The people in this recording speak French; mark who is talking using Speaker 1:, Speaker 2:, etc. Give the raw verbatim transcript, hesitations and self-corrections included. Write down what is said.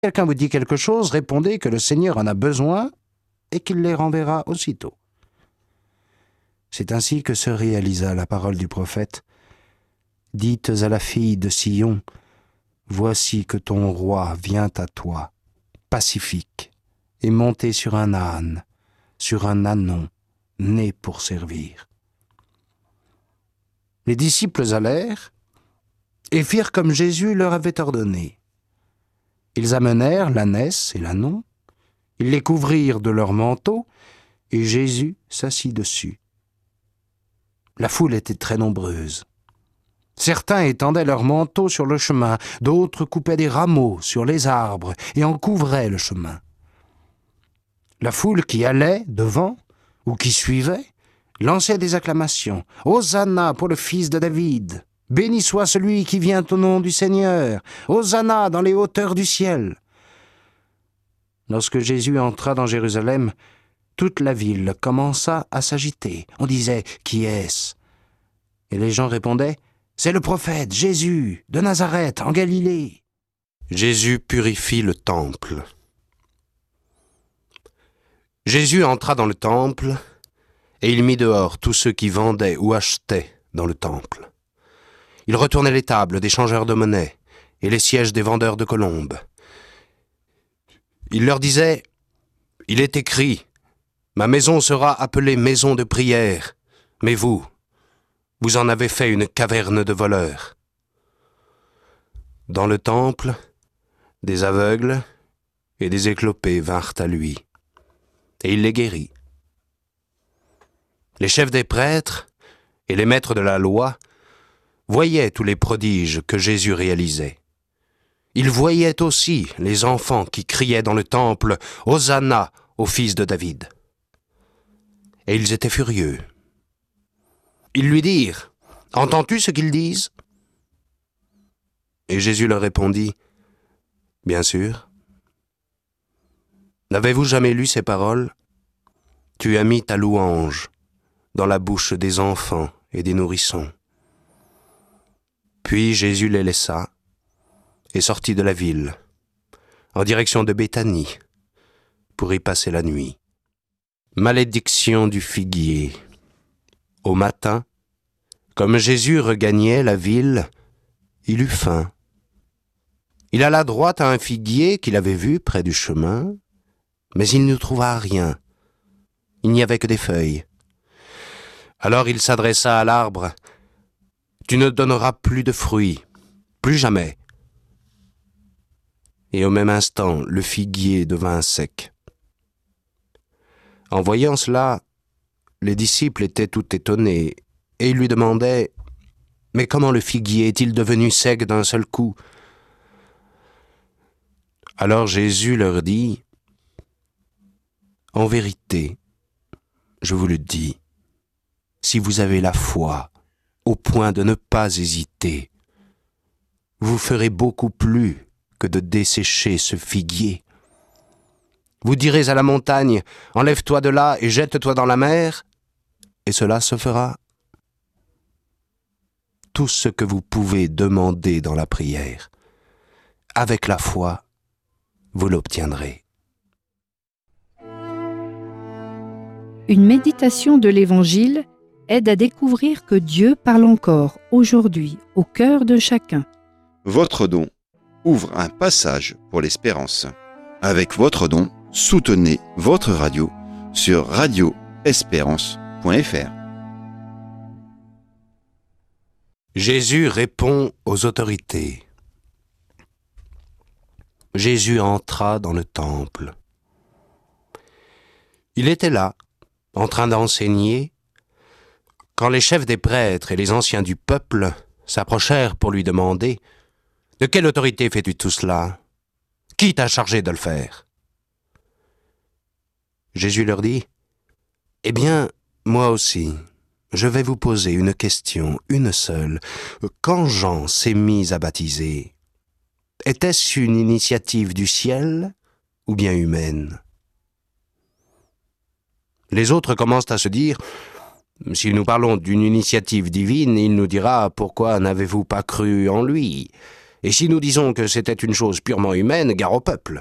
Speaker 1: quelqu'un vous dit quelque chose, répondez que le Seigneur en a besoin et qu'il les renverra aussitôt. C'est ainsi que se réalisa la parole du prophète. Dites à la fille de Sion, voici que ton roi vient à toi, pacifique, et monté sur un âne, sur un ânon, né pour servir. Les disciples allèrent et firent comme Jésus leur avait ordonné. Ils amenèrent l'ânesse et l'ânon, ils les couvrirent de leurs manteaux, et Jésus s'assit dessus. La foule était très nombreuse. Certains étendaient leurs manteaux sur le chemin, d'autres coupaient des rameaux sur les arbres et en couvraient le chemin. La foule qui allait devant ou qui suivait lançait des acclamations. « Hosanna pour le fils de David ! Béni soit celui qui vient au nom du Seigneur ! Hosanna dans les hauteurs du ciel !» Lorsque Jésus entra dans Jérusalem, toute la ville commença à s'agiter. On disait « Qui est-ce » Et les gens répondaient « C'est le prophète Jésus de Nazareth en Galilée. » Jésus purifie le temple. Jésus entra dans le temple et il mit dehors tous ceux qui vendaient ou achetaient dans le temple. Il retournait les tables des changeurs de monnaie et les sièges des vendeurs de colombes. Il leur disait « Il est écrit, ma maison sera appelée maison de prière, mais vous, vous en avez fait une caverne de voleurs. » Dans le temple, des aveugles et des éclopés vinrent à lui, et il les guérit. Les chefs des prêtres et les maîtres de la loi voyaient tous les prodiges que Jésus réalisait. Ils voyaient aussi les enfants qui criaient dans le temple « Hosanna au fils de David !» Et ils étaient furieux. Ils lui dirent « Entends-tu ce qu'ils disent ?» Et Jésus leur répondit « Bien sûr. N'avez-vous jamais lu ces paroles ? Tu as mis ta louange dans la bouche des enfants et des nourrissons. » Puis Jésus les laissa et sortit de la ville, en direction de Béthanie, pour y passer la nuit. Malédiction du figuier. Au matin, comme Jésus regagnait la ville, il eut faim. Il alla droit à un figuier qu'il avait vu près du chemin, mais il ne trouva rien. Il n'y avait que des feuilles. Alors il s'adressa à l'arbre. « Tu ne donneras plus de fruits, plus jamais. » Et au même instant, le figuier devint sec. En voyant cela, les disciples étaient tout étonnés, et ils lui demandaient « Mais comment le figuier est-il devenu sec d'un seul coup ?» Alors Jésus leur dit « En vérité, je vous le dis, si vous avez la foi au point de ne pas hésiter, vous ferez beaucoup plus que de dessécher ce figuier. Vous direz à la montagne, enlève-toi de là et jette-toi dans la mer, et cela se fera. Tout ce que vous pouvez demander dans la prière, avec la foi, vous l'obtiendrez. »
Speaker 2: Une méditation de l'Évangile aide à découvrir que Dieu parle encore aujourd'hui au cœur de chacun.
Speaker 3: Votre don ouvre un passage pour l'espérance. Avec votre don, soutenez votre radio sur radio espérance point f r.
Speaker 1: Jésus répond aux autorités. Jésus entra dans le temple. Il était là, en train d'enseigner, quand les chefs des prêtres et les anciens du peuple s'approchèrent pour lui demander « De quelle autorité fais-tu tout cela ? Qui t'a chargé de le faire ?» Jésus leur dit « Eh bien, moi aussi, je vais vous poser une question, une seule. Quand Jean s'est mis à baptiser, était-ce une initiative du ciel ou bien humaine ? » Les autres commencent à se dire « Si nous parlons d'une initiative divine, il nous dira « Pourquoi n'avez-vous pas cru en lui ?» Et si nous disons que c'était une chose purement humaine, gare au peuple.